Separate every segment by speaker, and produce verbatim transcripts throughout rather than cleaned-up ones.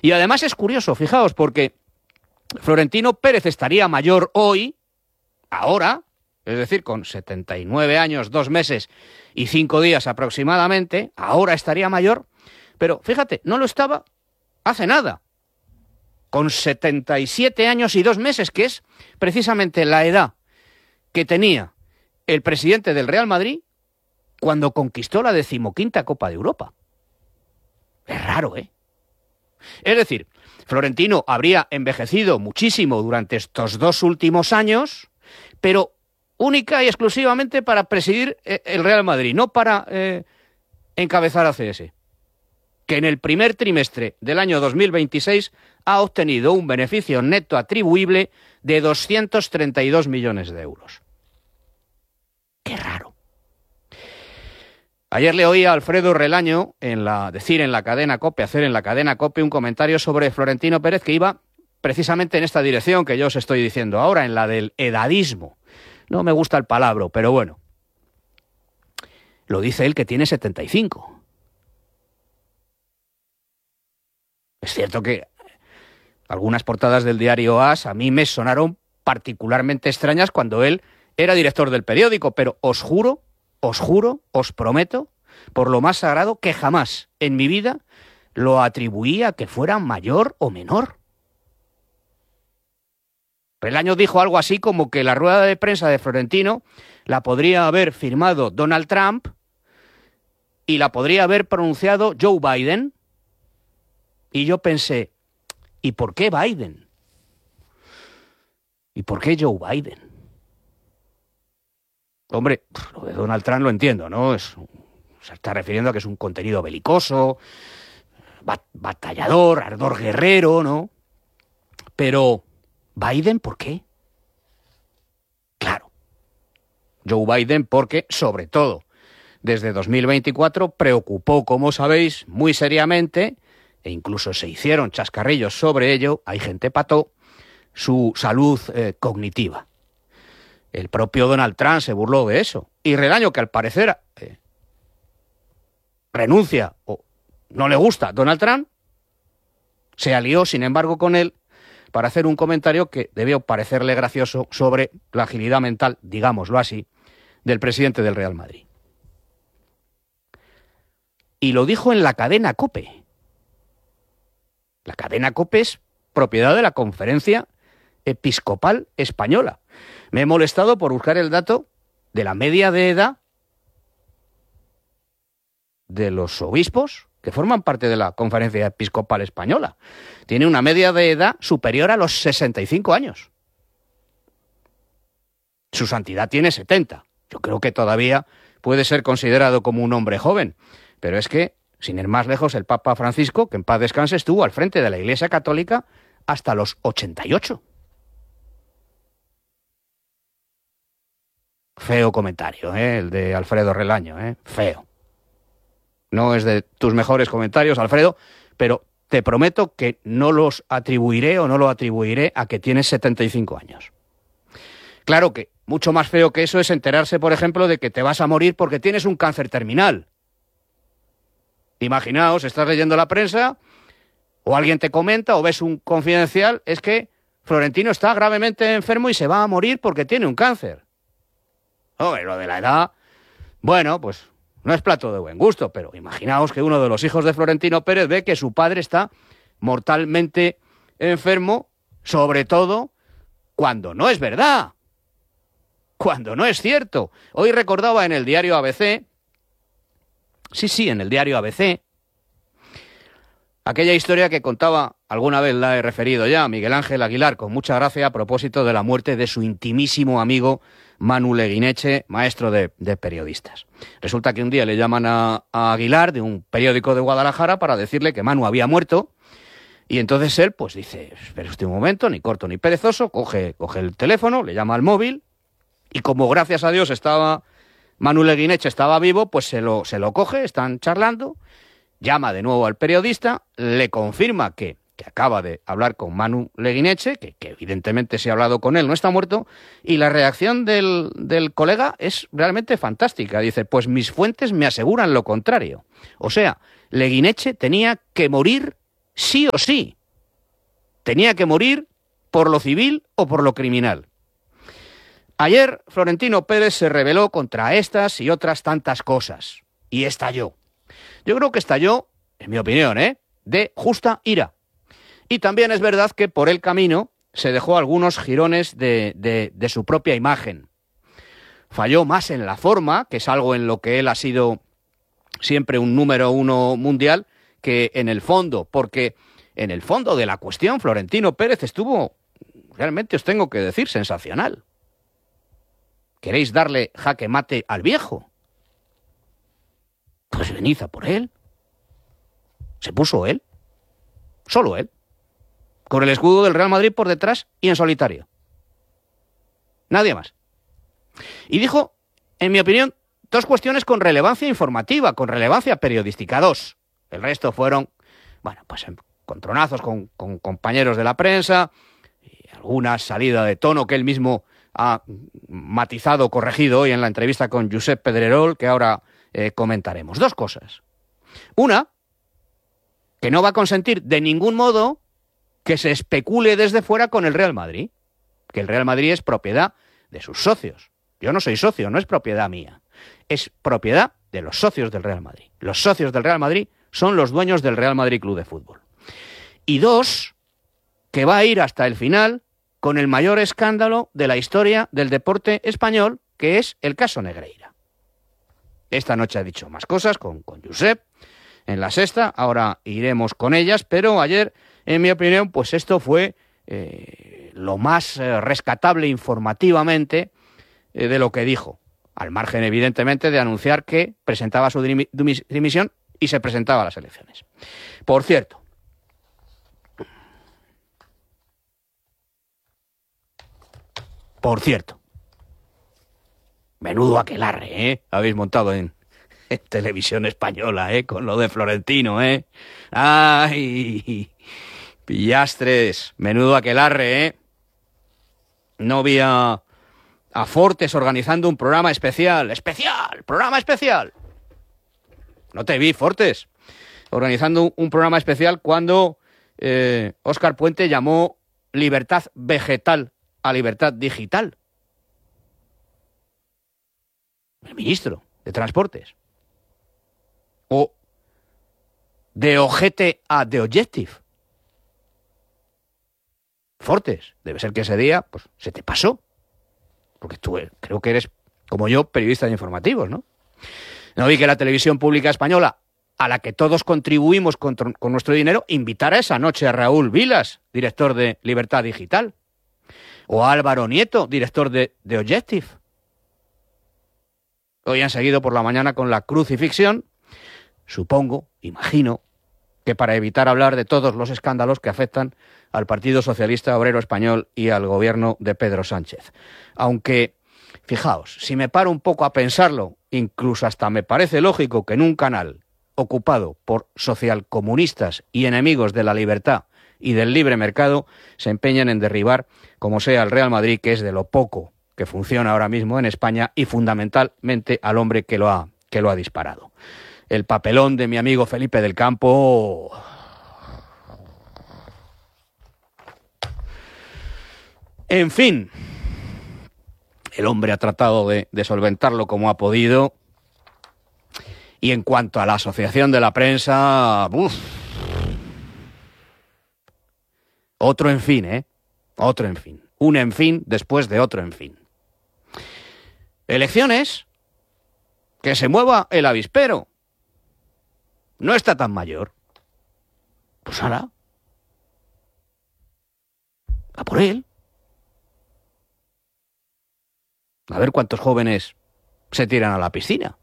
Speaker 1: Y además es curioso, fijaos, porque Florentino Pérez estaría mayor hoy, ahora, es decir, con setenta y nueve años, dos meses y cinco días aproximadamente, ahora estaría mayor, pero fíjate, no lo estaba hace nada, con setenta y siete años y dos meses, que es precisamente la edad que tenía el presidente del Real Madrid cuando conquistó la decimoquinta Copa de Europa. Es raro, ¿eh? Es decir, Florentino habría envejecido muchísimo durante estos dos últimos años, pero única y exclusivamente para presidir el Real Madrid, no para eh, encabezar a C S, que en el primer trimestre del año dos mil veintiséis ha obtenido un beneficio neto atribuible de doscientos treinta y dos millones de euros. Qué raro. Ayer le oí a Alfredo Relaño en la, decir en la cadena COPE, hacer en la cadena COPE un comentario sobre Florentino Pérez que iba precisamente en esta dirección que yo os estoy diciendo ahora, en la del edadismo. No me gusta el palabra, pero bueno. Lo dice él que tiene setenta y cinco. Es cierto que algunas portadas del diario AS a mí me sonaron particularmente extrañas cuando él era director del periódico, pero os juro, os juro, os prometo, por lo más sagrado, que jamás en mi vida lo atribuía a que fuera mayor o menor. Relaño dijo algo así como que la rueda de prensa de Florentino la podría haber firmado Donald Trump y la podría haber pronunciado Joe Biden. Y yo pensé, ¿y por qué Biden? ¿Y por qué Joe Biden? Hombre, lo de Donald Trump lo entiendo, ¿no? Es, se está refiriendo a que es un contenido belicoso, bat, batallador, ardor guerrero, ¿no? Pero, ¿Biden por qué? Claro, Joe Biden porque, sobre todo, desde dos mil veinticuatro preocupó, como sabéis, muy seriamente, e incluso se hicieron chascarrillos sobre ello, hay gente pató, su salud eh, cognitiva. El propio Donald Trump se burló de eso. Y Relaño, que al parecer eh, renuncia o no le gusta Donald Trump, se alió, sin embargo, con él para hacer un comentario que debió parecerle gracioso sobre la agilidad mental, digámoslo así, del presidente del Real Madrid. Y lo dijo en la cadena COPE. La cadena COPE es propiedad de la Conferencia Episcopal Española. Me he molestado por buscar el dato de la media de edad de los obispos que forman parte de la Conferencia Episcopal Española. Tiene una media de edad superior a los sesenta y cinco años. Su santidad tiene setenta. Yo creo que todavía puede ser considerado como un hombre joven. Pero es que, sin ir más lejos, el Papa Francisco, que en paz descanse, estuvo al frente de la Iglesia Católica hasta los ochenta y ocho. Feo comentario, ¿eh? El de Alfredo Relaño, ¿eh? Feo. No es de tus mejores comentarios, Alfredo, pero te prometo que no los atribuiré o no lo atribuiré a que tienes setenta y cinco años. Claro que mucho más feo que eso es enterarse, por ejemplo, de que te vas a morir porque tienes un cáncer terminal. Imaginaos, estás leyendo la prensa o alguien te comenta o ves un confidencial, es que Florentino está gravemente enfermo y se va a morir porque tiene un cáncer. Oh, lo de la edad, bueno, pues no es plato de buen gusto, pero imaginaos que uno de los hijos de Florentino Pérez ve que su padre está mortalmente enfermo, sobre todo cuando no es verdad, cuando no es cierto. Hoy recordaba en el diario A B C, sí, sí, en el diario A B C, aquella historia que contaba, alguna vez la he referido ya, Miguel Ángel Aguilar, con mucha gracia, a propósito de la muerte de su intimísimo amigo Manu Leguineche, maestro de, de periodistas. Resulta que un día le llaman a, a Aguilar, de un periódico de Guadalajara, para decirle que Manu había muerto, y entonces él, pues dice, espera usted un momento, ni corto ni perezoso, coge, coge el teléfono, le llama al móvil, y como gracias a Dios estaba Manu Leguineche, estaba vivo, pues se lo, se lo coge, están charlando, llama de nuevo al periodista, le confirma que, que acaba de hablar con Manu Leguineche, que, que evidentemente se ha hablado con él, no está muerto, y la reacción del, del colega es realmente fantástica. Dice, pues mis fuentes me aseguran lo contrario. O sea, Leguineche tenía que morir sí o sí. Tenía que morir por lo civil o por lo criminal. Ayer Florentino Pérez se rebeló contra estas y otras tantas cosas. Y estalló. Yo creo que estalló, en mi opinión, ¿eh?, de justa ira. Y también es verdad que por el camino se dejó algunos jirones de, de, de su propia imagen. Falló más en la forma, que es algo en lo que él ha sido siempre un número uno mundial, que en el fondo, porque en el fondo de la cuestión Florentino Pérez estuvo, realmente os tengo que decir, sensacional. ¿Queréis darle jaque mate al viejo? Pues venid a por él. Se puso él, solo él, con el escudo del Real Madrid por detrás y en solitario. Nadie más. Y dijo, en mi opinión, dos cuestiones con relevancia informativa, con relevancia periodística. Dos. El resto fueron, bueno, pues encontronazos con, con compañeros de la prensa y alguna salida de tono que él mismo ha matizado, corregido hoy en la entrevista con Josep Pedrerol, que ahora eh, comentaremos. Dos cosas. Una, que no va a consentir de ningún modo que se especule desde fuera con el Real Madrid, que el Real Madrid es propiedad de sus socios. Yo no soy socio, no es propiedad mía. Es propiedad de los socios del Real Madrid. Los socios del Real Madrid son los dueños del Real Madrid Club de Fútbol. Y dos, que va a ir hasta el final con el mayor escándalo de la historia del deporte español, que es el caso Negreira. Esta noche ha dicho más cosas con, con Josep en La Sexta, ahora iremos con ellas, pero ayer, en mi opinión, pues esto fue eh, lo más eh, rescatable informativamente eh, de lo que dijo, al margen, evidentemente, de anunciar que presentaba su dimisión y se presentaba a las elecciones. Por cierto, por cierto, menudo aquelarre, ¿eh? Habéis montado en, en Televisión Española, ¿eh? Con lo de Florentino, ¿eh? ¡Ay! Pillastres, menudo aquelarre, ¿eh? No vi a, a Fortes organizando un programa especial. ¡Especial! ¡Programa especial! No te vi, Fortes, organizando un, un programa especial cuando eh, Óscar Puente llamó libertad vegetal a libertad digital. El ministro de Transportes. O de ojete a The Objective. Fortes, debe ser que ese día pues se te pasó. Porque tú creo que eres, como yo, periodista de informativos, ¿no? No vi que la televisión pública española, a la que todos contribuimos con, con nuestro dinero, invitara esa noche a Raúl Vilas, director de Libertad Digital. O a Álvaro Nieto, director de The Objective. Hoy han seguido por la mañana con la crucifixión, supongo, imagino, que para evitar hablar de todos los escándalos que afectan al Partido Socialista Obrero Español y al gobierno de Pedro Sánchez. Aunque, fijaos, si me paro un poco a pensarlo, incluso hasta me parece lógico que en un canal ocupado por socialcomunistas y enemigos de la libertad y del libre mercado se empeñen en derribar, como sea, el Real Madrid, que es de lo poco que funciona ahora mismo en España, y fundamentalmente al hombre que lo ha, que lo ha disparado. El papelón de mi amigo Felipe del Campo... En fin, el hombre ha tratado de, de solventarlo como ha podido. Y en cuanto a la asociación de la prensa... Uf, otro en fin, ¿eh? Otro en fin. Un en fin después de otro en fin. Elecciones. Que se mueva el avispero. No está tan mayor. Pues ahora. A por él. A ver cuántos jóvenes se tiran a la piscina.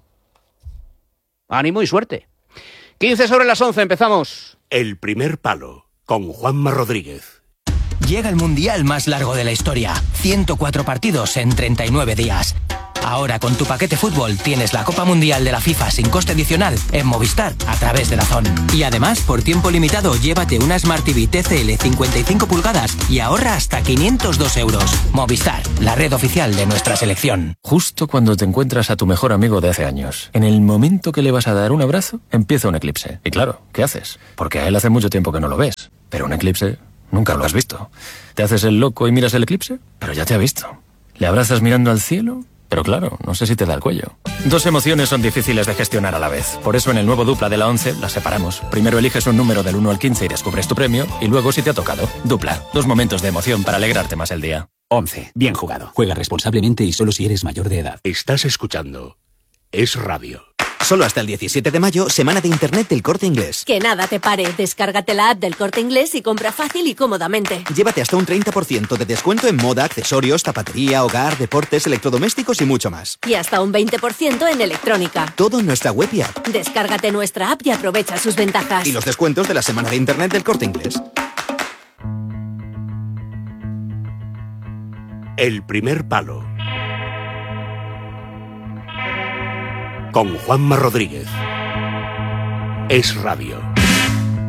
Speaker 1: Ánimo y suerte. quince sobre las once, empezamos.
Speaker 2: El primer palo, con Juanma Rodríguez.
Speaker 3: Llega el mundial más largo de la historia. ciento cuatro partidos en treinta y nueve días. Ahora con tu paquete fútbol tienes la Copa Mundial de la FIFA sin coste adicional en Movistar a través de DAZN. Y además, por tiempo limitado, llévate una Smart T V T C L cincuenta y cinco pulgadas y ahorra hasta quinientos dos euros. Movistar, la red oficial de nuestra selección.
Speaker 4: Justo cuando te encuentras a tu mejor amigo de hace años, en el momento que le vas a dar un abrazo, empieza un eclipse. Y claro, ¿qué haces? Porque a él hace mucho tiempo que no lo ves. Pero un eclipse nunca lo has visto. Te haces el loco y miras el eclipse, pero ya te ha visto. Le abrazas mirando al cielo, pero claro, no sé si te da el cuello. Dos emociones son difíciles de gestionar a la vez. Por eso en el nuevo Dupla de la once las separamos. Primero eliges un número del uno al quince y descubres tu premio, y luego si te ha tocado. Dupla, dos momentos de emoción para alegrarte más el día.
Speaker 5: once. Bien jugado. Juega responsablemente y solo si eres mayor de edad.
Speaker 2: Estás escuchando Es Radio.
Speaker 6: Solo hasta el diecisiete de mayo, semana de internet del Corte Inglés.
Speaker 7: Que nada te pare. Descárgate la app del Corte Inglés y compra fácil y cómodamente.
Speaker 6: Llévate hasta un treinta por ciento de descuento en moda, accesorios, zapatería, hogar, deportes, electrodomésticos y mucho más.
Speaker 7: Y hasta un veinte por ciento en electrónica.
Speaker 6: Todo en nuestra web y app.
Speaker 7: Descárgate nuestra app y aprovecha sus ventajas.
Speaker 6: Y los descuentos de la semana de internet del Corte Inglés.
Speaker 2: El primer palo. Con Juanma Rodríguez. Es Radio.